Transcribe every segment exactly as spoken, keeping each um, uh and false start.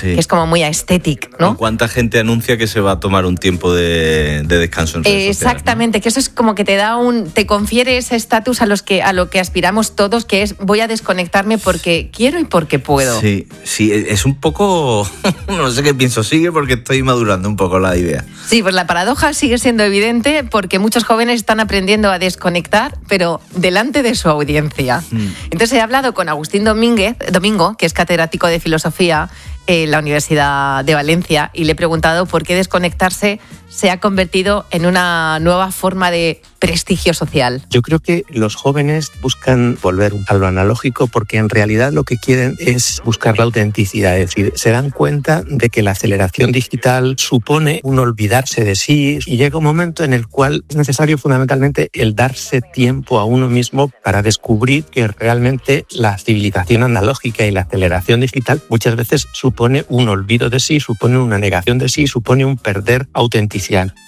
sí. que es como muy aesthetic, ¿no? ¿Cuánta gente anuncia que se va a tomar un tiempo de, de descanso en redes eh, sociales, Exactamente, ¿no? Que eso es como que te da un, te confiere ese estatus a los que a lo que aspiramos todos, que es voy a desconectarme porque quiero y porque puedo. Sí, sí, es un poco, no sé qué pienso, sigue porque estoy madurando un poco la idea. Sí, pues la paradoja sigue siendo evidente porque muchos jóvenes están aprendiendo a desconectar, pero delante de su audiencia. Mm. Entonces he hablado con Agustín Domínguez, Domingo, que es catedrático de filosofía en la Universidad de Valencia, y le he preguntado por qué desconectarse se ha convertido en una nueva forma de prestigio social. Yo creo que los jóvenes buscan volver a lo analógico porque en realidad lo que quieren es buscar la autenticidad, es decir, se dan cuenta de que la aceleración digital supone un olvidarse de sí y llega un momento en el cual es necesario fundamentalmente el darse tiempo a uno mismo para descubrir que realmente la civilización analógica y la aceleración digital muchas veces supone un olvido de sí, supone una negación de sí, supone un perder autenticidad.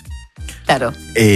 Claro.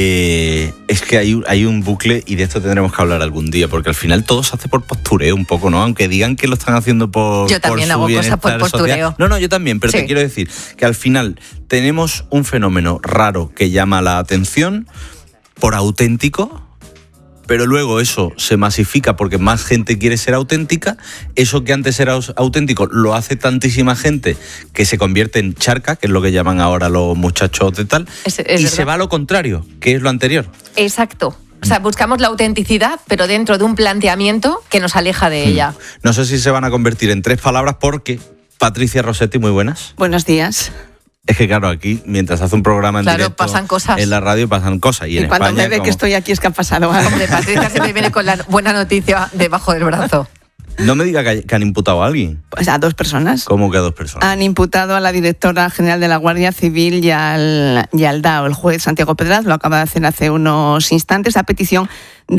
Eh, es que hay, hay un bucle y de esto tendremos que hablar algún día, porque al final todo se hace por postureo un poco, ¿no? Aunque digan que lo están haciendo por Yo también por hago su cosas por postureo. Social. No, no, yo también, pero sí. Te quiero decir que al final tenemos un fenómeno raro que llama la atención por auténtico, pero luego eso se masifica porque más gente quiere ser auténtica. Eso que antes era auténtico lo hace tantísima gente que se convierte en charca, que es lo que llaman ahora los muchachos de tal, es, es y verdad. Se va a lo contrario, que es lo anterior. Exacto. O sea, buscamos la autenticidad, pero dentro de un planteamiento que nos aleja de ella. No sé si se van a convertir en tres palabras porque... Patricia Rossetti, muy buenas. Buenos días. Es que claro, aquí, mientras hace un programa en claro, directo, pasan cosas. En la radio pasan cosas. Y, y en cuando España, me ve como... que estoy aquí es que ha pasado algo. Hombre, Patricia siempre viene con la buena noticia debajo del brazo. No me diga que han imputado a alguien. Pues a dos personas. ¿Cómo que a dos personas? Han imputado a la directora general de la Guardia Civil y al, y al D A O. El juez Santiago Pedraz lo acaba de hacer hace unos instantes a petición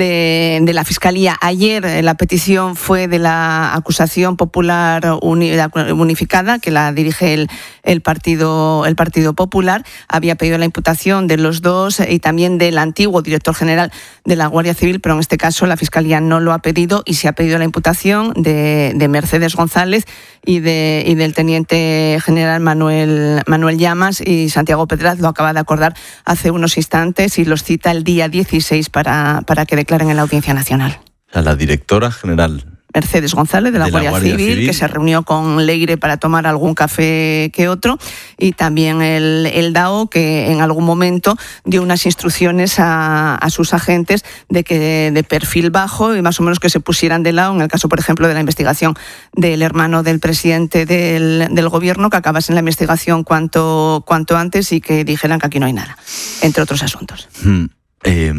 de, de la Fiscalía. Ayer la petición fue de la acusación popular uni, unificada, que la dirige el, el, partido, el Partido Popular. Había pedido la imputación de los dos y también del antiguo director general de la Guardia Civil, pero en este caso la Fiscalía no lo ha pedido y se ha pedido la imputación de, de Mercedes González y, de, y del teniente general Manuel, Manuel Llamas, y Santiago Pedraz lo acaba de acordar hace unos instantes y los cita el día dieciséis para, para que declaren en la Audiencia Nacional. A la directora general Mercedes González de la, de la Guardia, Guardia Civil, Civil, que se reunió con Leire para tomar algún café que otro, y también el, el D A O, que en algún momento dio unas instrucciones a, a sus agentes de que de perfil bajo y más o menos que se pusieran de lado en el caso, por ejemplo, de la investigación del hermano del presidente del, del gobierno, que acabasen la investigación cuanto, cuanto antes y que dijeran que aquí no hay nada, entre otros asuntos. Hmm. Eh,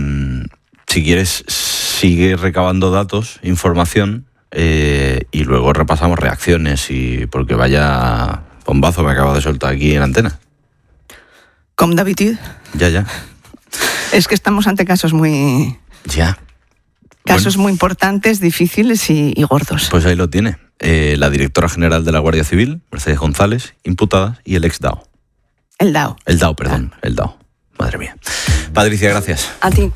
si quieres, sigue recabando datos, información, Eh, y luego repasamos reacciones y porque vaya bombazo me acabo de soltar aquí en antena. Como d'habitude. Ya, ya. Es que estamos ante casos muy... Ya. Casos bueno, muy importantes, difíciles y, y gordos. Pues ahí lo tiene. Eh, la directora general de la Guardia Civil, Mercedes González, imputada, y el ex D A O. El D A O. El D A O, perdón. El D A O. Madre mía. Patricia, gracias. A ti.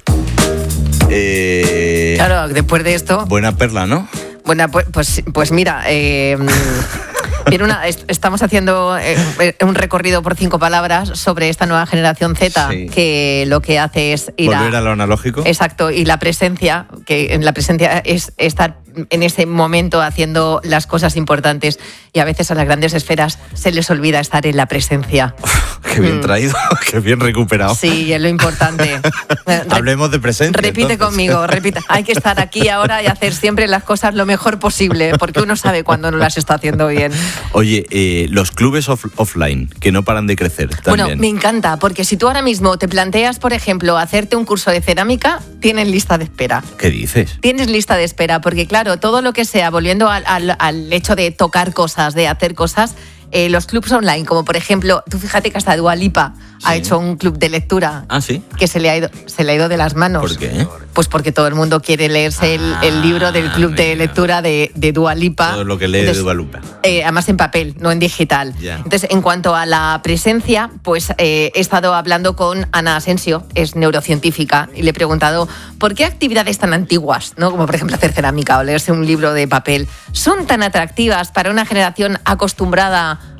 Eh, claro, después de esto... Buena perla, ¿no? Bueno, pues, pues, pues mira, eh, viene una, estamos haciendo eh, un recorrido por cinco palabras sobre esta nueva generación Z, sí, que lo que hace es ir volver a, a lo analógico. Exacto, y la presencia, que en la presencia es estar en ese momento haciendo las cosas importantes, y a veces a las grandes esferas se les olvida estar en la presencia. Uf, qué bien mm. traído, qué bien recuperado. Sí, es lo importante. Hablemos de presencia. Repite entonces. conmigo, repite. Hay que estar aquí ahora y hacer siempre las cosas lo mejor posible, porque uno sabe cuando no las está haciendo bien. Oye, eh, los clubes off- offline, que no paran de crecer también. Bueno, me encanta, porque si tú ahora mismo te planteas, por ejemplo, hacerte un curso de cerámica, tienes lista de espera. ¿Qué dices? Tienes lista de espera, porque claro, todo lo que sea, volviendo al, al, al hecho de tocar cosas, de hacer cosas, eh, los clubs online, como por ejemplo, tú fíjate que hasta Dua Lipa sí. ha hecho un club de lectura. ¿Ah, sí? Que se le ha ido, se le ha ido de las manos. ¿Por qué? Pues porque todo el mundo quiere leerse el, ah, el libro del club mira. de lectura de, de Dua Lipa. Todo lo que lee Entonces, de Dua Lipa. Eh, además en papel, no en digital. Yeah. Entonces, en cuanto a la presencia, pues eh, he estado hablando con Ana Asensio, es neurocientífica, y le he preguntado por qué actividades tan antiguas, ¿no? Como por ejemplo hacer cerámica o leerse un libro de papel, son tan atractivas para una generación acostumbrada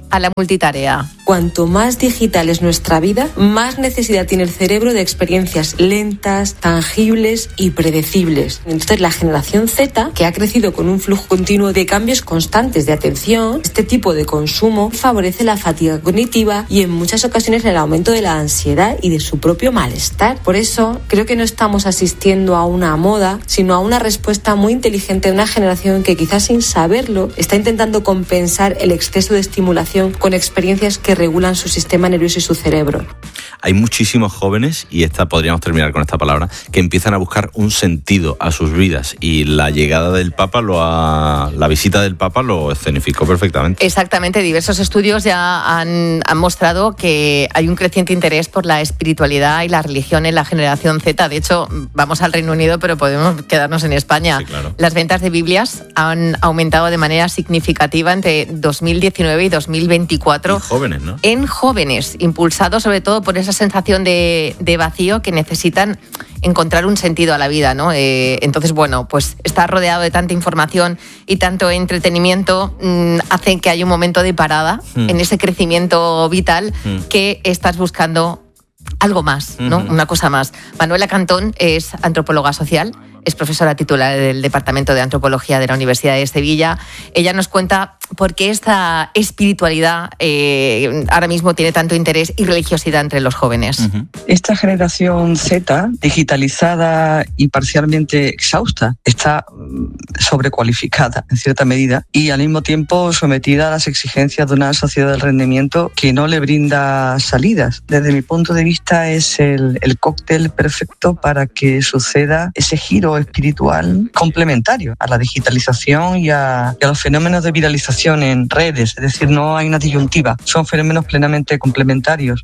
a la multitarea. Cuanto más digital es nuestra vida, más necesidad tiene el cerebro de experiencias lentas, tangibles y predecibles. Entonces, la generación Z, que ha crecido con un flujo continuo de cambios constantes de atención, este tipo de consumo favorece la fatiga cognitiva y en muchas ocasiones el aumento de la ansiedad y de su propio malestar. Por eso, creo que no estamos asistiendo a una moda, sino a una respuesta muy inteligente de una generación que quizás sin saberlo está intentando compensar el exceso de estimulación con experiencias que regulan su sistema nervioso y su cerebro. Hay muchísimos jóvenes, y esta podríamos terminar con esta palabra, que empiezan a buscar un sentido a sus vidas, y la llegada del Papa, lo ha, la visita del Papa lo escenificó perfectamente. Exactamente, diversos estudios ya han, han mostrado que hay un creciente interés por la espiritualidad y la religión en la generación Z. De hecho, vamos al Reino Unido, pero podemos quedarnos en España. Sí, claro. Las ventas de Biblias han aumentado de manera significativa entre dos mil diecinueve y dos mil veinticuatro. Y jóvenes, ¿no? En jóvenes, impulsados sobre todo por esa sensación de, de vacío que necesitan encontrar un sentido a la vida, ¿no? Eh, entonces, bueno, pues estar rodeado de tanta información y tanto entretenimiento mmm, hace que haya un momento de parada mm. en ese crecimiento vital mm. que estás buscando algo más, ¿no? Mm-hmm. Una cosa más. Manuela Cantón es antropóloga social, es profesora titular del Departamento de Antropología de la Universidad de Sevilla. Ella nos cuenta por qué esta espiritualidad eh, ahora mismo tiene tanto interés y religiosidad entre los jóvenes. Uh-huh. Esta generación Z, digitalizada y parcialmente exhausta, está sobrecualificada en cierta medida y al mismo tiempo sometida a las exigencias de una sociedad del rendimiento que no le brinda salidas. Desde mi punto de vista es el, el cóctel perfecto para que suceda ese giro espiritual complementario a la digitalización y a, y a los fenómenos de viralización en redes. Es decir, no hay una disyuntiva, son fenómenos plenamente complementarios.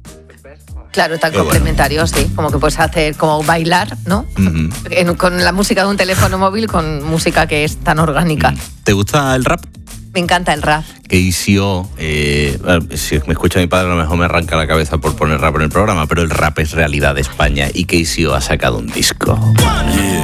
Claro, tan Qué complementarios, bueno. Sí, como que puedes hacer, como bailar, ¿no? Uh-huh. En, con la música de un teléfono móvil, con música que es tan orgánica. ¿Te gusta el rap? Me encanta el rap. K C O, eh, si me escucha mi padre a lo mejor me arranca la cabeza por poner rap en el programa, pero el rap es realidad de España y K C O ha sacado un disco. Yeah.